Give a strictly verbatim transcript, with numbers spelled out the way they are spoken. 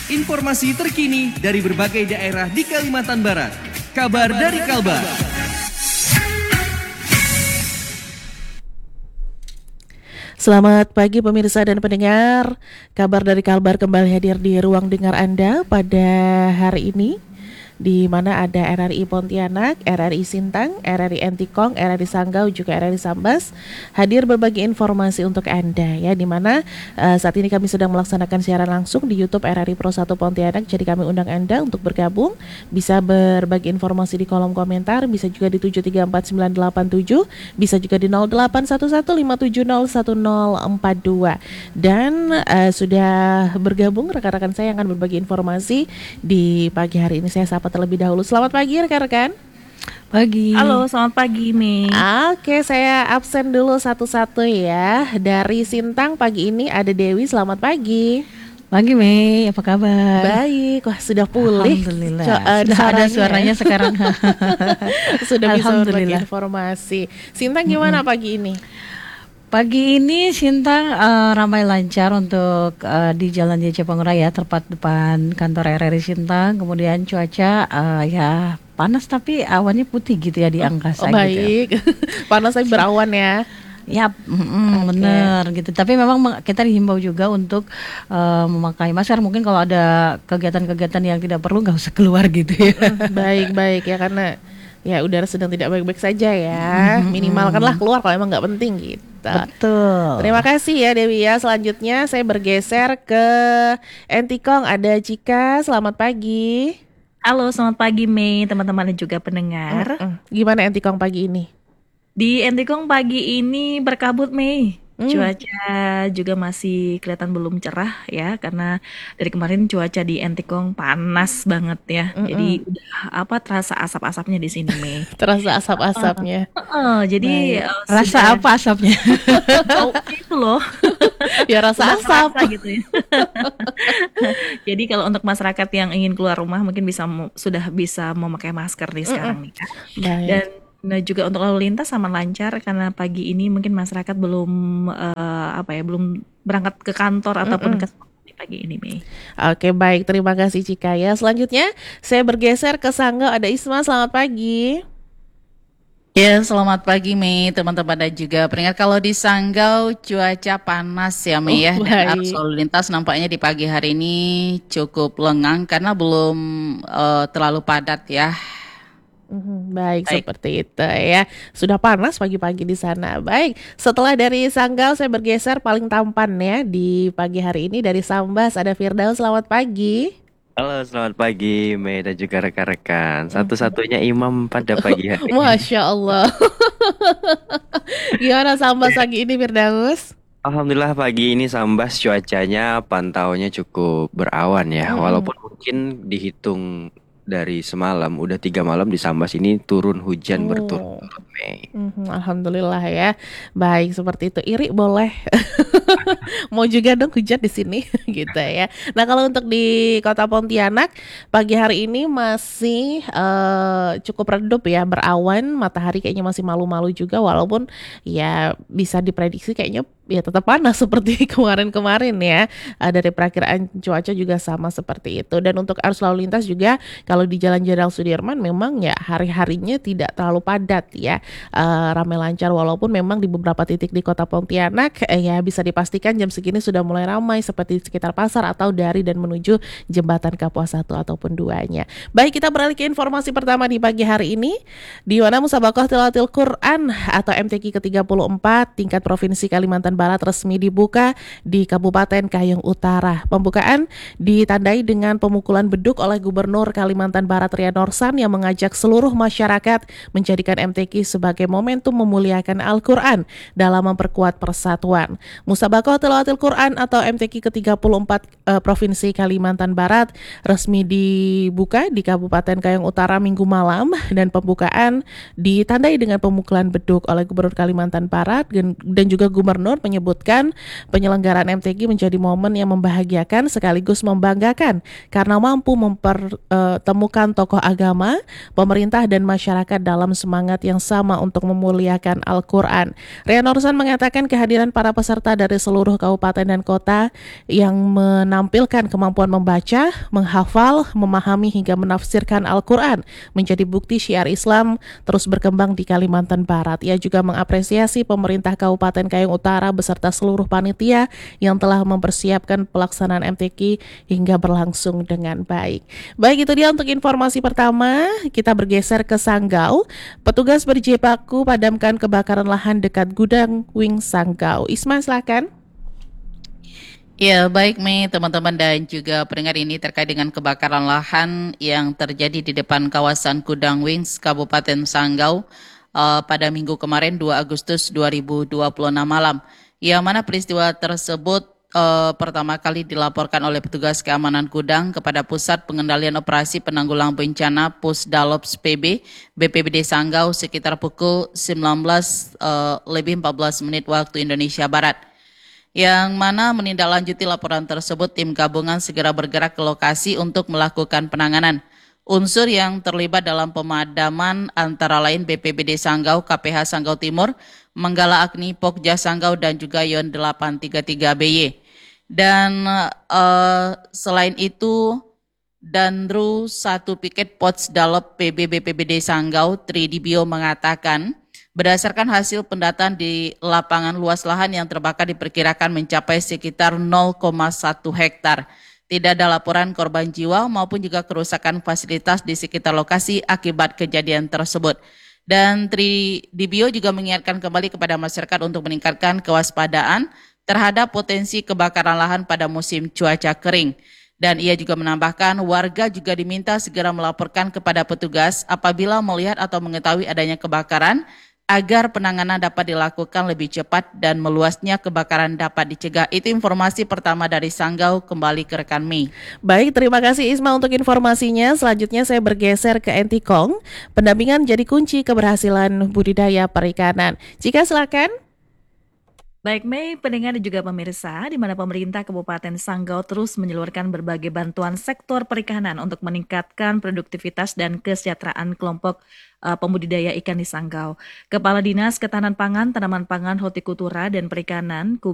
Informasi terkini dari berbagai daerah di Kalimantan Barat. Kabar dari Kalbar. Selamat pagi pemirsa dan pendengar. Kabar dari Kalbar kembali hadir di ruang dengar Anda pada hari ini, di mana ada R R I Pontianak, R R I Sintang, R R I Entikong, R R I Sanggau, juga R R I Sambas hadir berbagi informasi untuk Anda ya, di mana uh, saat ini kami sedang melaksanakan siaran langsung di YouTube R R I Pro satu Pontianak. Jadi kami undang Anda untuk bergabung, bisa berbagi informasi di kolom komentar, bisa juga di tujuh tiga empat sembilan delapan tujuh, bisa juga di nol delapan satu satu lima tujuh nol satu nol empat dua. Dan uh, sudah bergabung rekan-rekan saya yang akan berbagi informasi di pagi hari ini. Saya sapa terlebih dahulu. Selamat pagi rekan-rekan. Pagi. Halo, selamat pagi Mei. Oke, saya absen dulu satu-satu ya. Dari Sintang pagi ini ada Dewi. Selamat pagi. Pagi Mei, apa kabar? Baik, wah sudah pulih. Alhamdulillah. Co- uh, sudah ada suaranya sekarang. Sudah bisa berbagi informasi. Sintang gimana mm-hmm. pagi ini? Pagi ini Sintang uh, ramai lancar untuk uh, di Jalan J C Panguraya, tepat depan kantor R R I Sintang. Kemudian cuaca uh, ya panas tapi awannya putih gitu ya di angkasa. Oh, baik. Gitu. Panas tapi berawan ya. Ya, mm, okay. bener gitu. Tapi memang kita dihimbau juga untuk uh, memakai masker. Mungkin kalau ada kegiatan-kegiatan yang tidak perlu nggak usah keluar gitu ya. Baik-baik ya, karena ya udara sedang tidak baik-baik saja ya. Minimalkanlah keluar kalau emang nggak penting gitu. Betul. Terima kasih ya Dewi ya. Selanjutnya saya bergeser ke Entikong. Ada Cika. Selamat pagi. Halo, selamat pagi Mei, teman-teman dan juga pendengar. Mm-mm. Gimana Entikong pagi ini? Di Entikong pagi ini berkabut Mei. Hmm. Cuaca juga masih kelihatan belum cerah ya, karena dari kemarin cuaca di Entikong panas banget ya. Mm-mm. Jadi udah apa terasa asap-asapnya di sini Mei. Terasa asap-asapnya. Uh, uh, uh, jadi uh, rasa sudah... apa asapnya? Oh, itu loh. Ya rasa asap rasa gitu ya. Jadi kalau untuk masyarakat yang ingin keluar rumah mungkin bisa sudah bisa memakai masker nih sekarang nih Kak. Dan nah juga untuk lalu lintas sama lancar karena pagi ini mungkin masyarakat belum uh, apa ya belum berangkat ke kantor ataupun ke pagi ini Mei. Oke baik, terima kasih Cika ya. Selanjutnya saya bergeser ke Sanggau, ada Isma. Selamat pagi. Ya, selamat pagi Mei, teman-teman dan juga pendengar. Kalau di Sanggau cuaca panas ya Mei ya, oh, dan arus lalu lintas nampaknya di pagi hari ini cukup lengang karena belum uh, terlalu padat ya. Hmm, baik, baik seperti itu ya. Sudah panas pagi-pagi di sana. Baik, setelah dari Sanggau saya bergeser paling tampan ya di pagi hari ini dari Sambas. Ada Firdaus. Selamat pagi. Halo, selamat pagi Mei dan juga rekan-rekan. Satu-satunya imam pada pagi hari ini. Masya Allah. Gimana Sambas pagi ini Firdaus? Alhamdulillah pagi ini Sambas cuacanya pantaunya cukup berawan ya. Hmm. Walaupun mungkin dihitung dari semalam, udah tiga malam di Sambas ini turun hujan oh. berturut-turut Mei. Mm-hmm, Alhamdulillah ya. Baik seperti itu. Iri boleh. Mau juga dong hujan di sini gitu ya. Nah kalau untuk di Kota Pontianak pagi hari ini masih uh, cukup redup ya, berawan, matahari kayaknya masih malu-malu juga, walaupun ya bisa diprediksi kayaknya ya tetap panas seperti kemarin-kemarin ya. Uh, dari perakiraan cuaca juga sama seperti itu. Dan untuk arus lalu lintas juga kalau di Jalan Jenderal Sudirman memang ya hari-harinya tidak terlalu padat ya, uh, ramai lancar, walaupun memang di beberapa titik di Kota Pontianak eh, ya bisa dipastikan jam segini sudah mulai ramai seperti di sekitar pasar atau dari dan menuju jembatan Kapuas satu ataupun duanya. Baik, kita beralih ke informasi pertama di pagi hari ini, di mana Musabaqah Tilawatil Quran atau M T Q ke tiga puluh empat tingkat Provinsi Kalimantan Barat resmi dibuka di Kabupaten Kayong Utara. Pembukaan ditandai dengan pemukulan beduk oleh Gubernur Kalimantan Barat Ria Norsan yang mengajak seluruh masyarakat menjadikan M T Q sebagai momentum memuliakan Al-Quran dalam memperkuat persatuan. Musabaqah Tilawatil Quran atau M T Q ke tiga puluh empat eh, Provinsi Kalimantan Barat resmi dibuka di Kabupaten Kayong Utara Minggu malam, dan pembukaan ditandai dengan pemukulan beduk oleh Gubernur Kalimantan Barat dan juga Gubernur menyebutkan penyelenggaraan M T Q menjadi momen yang membahagiakan sekaligus membanggakan karena mampu mempertemukan tokoh agama, pemerintah dan masyarakat dalam semangat yang sama untuk memuliakan Al-Quran. Ria Norsan mengatakan kehadiran para peserta dari seluruh kabupaten dan kota yang menampilkan kemampuan membaca, menghafal, memahami hingga menafsirkan Al-Quran menjadi bukti syiar Islam terus berkembang di Kalimantan Barat. Ia juga mengapresiasi pemerintah Kabupaten Kayong Utara beserta seluruh panitia yang telah mempersiapkan pelaksanaan M T Q hingga berlangsung dengan baik. Baik, itu dia untuk informasi pertama. Kita bergeser ke Sanggau. Petugas berjibaku padamkan kebakaran lahan dekat gudang Wing Sanggau. Isma, silakan. Ya, baik Mei, teman-teman dan juga pendengar, ini terkait dengan kebakaran lahan yang terjadi di depan kawasan Gudang Wings, Kabupaten Sanggau uh, pada minggu kemarin dua Agustus dua ribu dua puluh enam malam. Yang mana peristiwa tersebut uh, pertama kali dilaporkan oleh petugas keamanan gudang kepada Pusat Pengendalian Operasi Penanggulangan Bencana Pusdalops P B B P B D Sanggau sekitar pukul sembilan belas uh, lebih empat belas menit waktu Indonesia Barat. Yang mana menindaklanjuti laporan tersebut, tim gabungan segera bergerak ke lokasi untuk melakukan penanganan. Unsur yang terlibat dalam pemadaman antara lain B P B D Sanggau, K P H Sanggau Timur, Manggala Agni, Pokja Sanggau, dan juga Yon delapan tiga tiga B Y. Dan uh, selain itu, Dandru satu Piket Pots Dalop P B B P B D Sanggau, Tri Dibio mengatakan, berdasarkan hasil pendataan di lapangan luas lahan yang terbakar diperkirakan mencapai sekitar nol koma satu hektar. Tidak ada laporan korban jiwa maupun juga kerusakan fasilitas di sekitar lokasi akibat kejadian tersebut. Dan Tri Dibio juga mengingatkan kembali kepada masyarakat untuk meningkatkan kewaspadaan terhadap potensi kebakaran lahan pada musim cuaca kering. Dan ia juga menambahkan warga juga diminta segera melaporkan kepada petugas apabila melihat atau mengetahui adanya kebakaran, agar penanganan dapat dilakukan lebih cepat dan meluasnya kebakaran dapat dicegah. Itu informasi pertama dari Sanggau, kembali ke rekan Mei. Baik, terima kasih Isma untuk informasinya. Selanjutnya saya bergeser ke Entikong. Pendampingan jadi kunci keberhasilan budidaya perikanan. Jika silakan. Baik Mei, pendengar dan juga pemirsa, di mana pemerintah Kabupaten Sanggau terus menyalurkan berbagai bantuan sektor perikanan untuk meningkatkan produktivitas dan kesejahteraan kelompok uh, pembudidaya ikan di Sanggau. Kepala Dinas Ketahanan Pangan, Tanaman Pangan, Hortikultura dan Perikanan